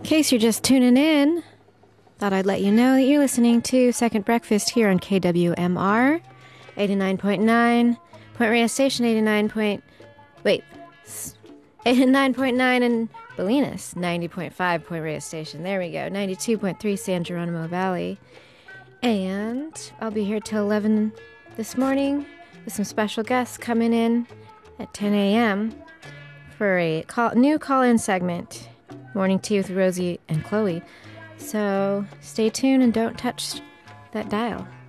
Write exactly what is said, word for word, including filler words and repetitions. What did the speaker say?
In case you're just tuning in, thought I'd let you know that you're listening to Second Breakfast here on K W M R, eighty-nine point nine, Point Reyes Station, eighty-nine point... Wait, eighty-nine point nine in Bolinas, ninety point five Point Reyes Station, there we go, ninety-two point three San Geronimo Valley, and I'll be here till eleven this morning with some special guests coming in at ten a.m. for a call, new call-in segment, Morning Tea with Rosie and Chloe. So stay tuned and don't touch that dial.